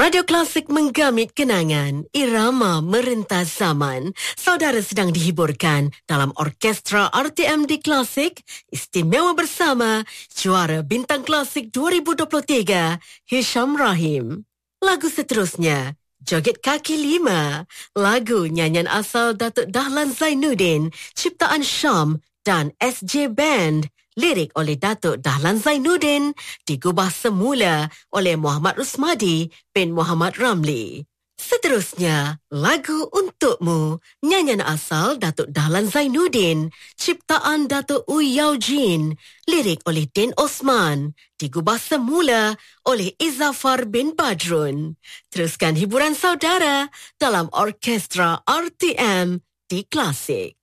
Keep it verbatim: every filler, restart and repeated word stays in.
Radio Klasik menggamit kenangan, irama merentas zaman. Saudara sedang dihiburkan dalam orkestra R T M di Klasik, istimewa bersama juara Bintang Klasik dua ribu dua puluh tiga, Hisham Rahim. Lagu seterusnya, Joget Kaki Lima, lagu nyanyian asal Datuk Dahlan Zainuddin, ciptaan Syam dan S J Band. Lirik oleh Datuk Dahlan Zainuddin, digubah semula oleh Muhammad Rusmadi bin Muhammad Ramli. Seterusnya, lagu Untukmu, nyanyian asal Datuk Dahlan Zainuddin, ciptaan Datuk Uyau Jin, lirik oleh Din Osman, digubah semula oleh Izzafar bin Badrun. Teruskan hiburan saudara dalam orkestra R T M di Klasik.